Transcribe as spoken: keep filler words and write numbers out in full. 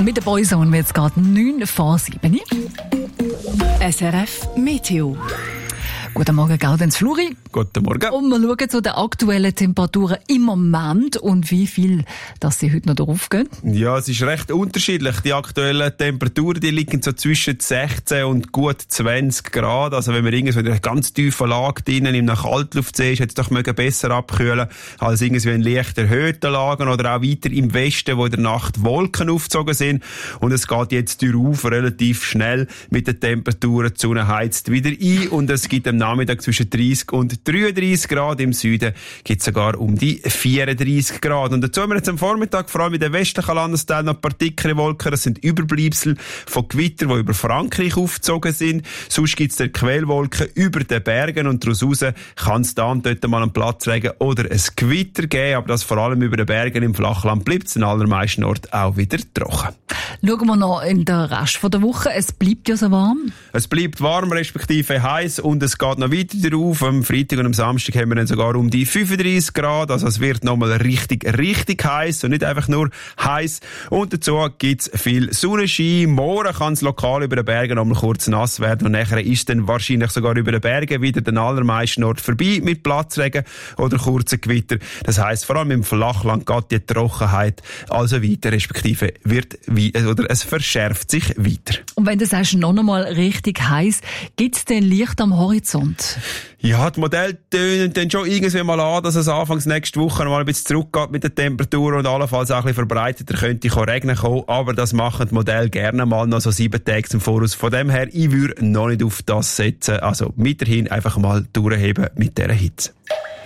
mit der Boyzone wird es gerade neun vor sieben. S R F Meteo. Guten Morgen, Gaudenz Fluri. Guten Morgen. Und wir schauen zu den aktuellen Temperaturen im Moment und wie viel, dass sie heute noch drauf gehen. Ja, es ist recht unterschiedlich. Die aktuellen Temperaturen, die liegen so zwischen sechzehn und gut zwanzig Grad. Also wenn man irgendwo in einer ganz tiefen Lage drinnen in einer Kaltluftsee ist, hätte es doch mögen besser abkühlen als irgendwie in leicht erhöhten Lagen oder auch weiter im Westen, wo in der Nacht Wolken aufgezogen sind. Und es geht jetzt darauf relativ schnell mit den Temperaturen. Die Sonne heizt wieder ein und es gibt am Nachmittag zwischen dreißig und dreiunddreißig Grad. Im Süden gibt es sogar um die vierunddreißig Grad. Und dazu haben wir jetzt am Vormittag vor allem in den westlichen Landesteilen noch Partikelwolken. Das sind Überbleibsel von Gewitter, die über Frankreich aufgezogen sind. Sonst gibt es Quellwolken über den Bergen und daraus raus kann es da und dort mal einen Platzregen oder ein Gewitter geben. Aber das vor allem über den Bergen im Flachland bleibt es in allermeisten Orten auch wieder trocken. Schauen wir noch in den Rest der Woche. Es bleibt ja so warm. Es bleibt warm, respektive heiß und es geht noch weiter darauf. Am Freitag und am Samstag haben wir dann sogar um die fünfunddreißig Grad. Also es wird nochmal richtig, richtig heiß und nicht einfach nur heiß. Und dazu gibt's viel Sonnenschein. Morgen kann es lokal über den Bergen nochmal kurz nass werden und nachher ist dann wahrscheinlich sogar über den Bergen wieder den allermeisten Orten vorbei mit Platzregen oder kurzen Gewitter. Das heisst, vor allem im Flachland geht die Trockenheit also weiter, respektive wird wie, oder es verschärft sich weiter. Und wenn du sagst, noch einmal richtig heiß, gibt's denn Licht am Horizont? Ja, die Modelle tönen dann schon irgendwie mal an, dass es anfangs nächste Woche noch mal ein bisschen zurückgeht mit den Temperaturen und allenfalls auch ein bisschen verbreiteter könnte Regen kommen, aber das machen die Modelle gerne mal noch so sieben Tage zum Voraus. Von dem her, ich würde noch nicht auf das setzen, also weiterhin einfach mal durchheben mit dieser Hitze.